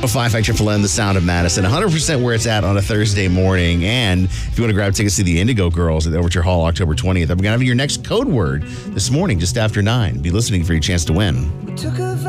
a 5 Factor for Len, the Sound of Madison. 100% where it's at on a Thursday morning. And if you want to grab tickets to the Indigo Girls at the Overture Hall October 20th, I'm going to have your next code word this morning just after 9. Be listening for your chance to win.